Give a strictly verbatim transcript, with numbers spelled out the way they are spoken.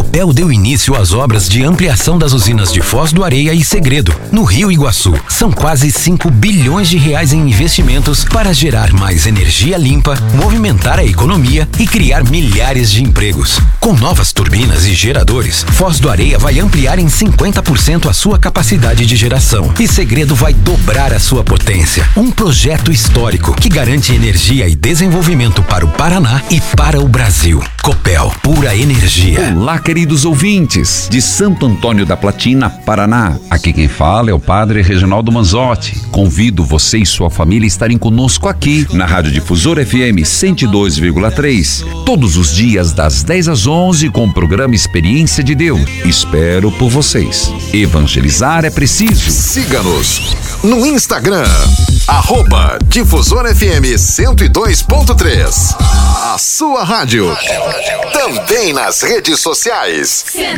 Copel deu início às obras de ampliação das usinas de Foz do Areia e Segredo, no Rio Iguaçu. São quase cinco bilhões de reais em investimentos para gerar mais energia limpa, movimentar a economia e criar milhares de empregos. Com novas turbinas e geradores, Foz do Areia vai ampliar em cinquenta por cento a sua capacidade de geração e Segredo vai dobrar a sua potência. Um projeto histórico que garante energia e desenvolvimento para o Paraná e para o Brasil. Copel, pura energia. Olá, queridos ouvintes de Santo Antônio da Platina, Paraná. Aqui quem fala é o Padre Reginaldo Manzotti. Convido você e sua família a estarem conosco aqui na Rádio Difusora F M cento e dois vírgula três, todos os dias das dez às onze com o programa Experiência de Deus. Espero por vocês. Evangelizar é preciso. Siga-nos no Instagram, arroba Difusora F M cento e dois ponto três. A sua rádio. Também nas redes sociais.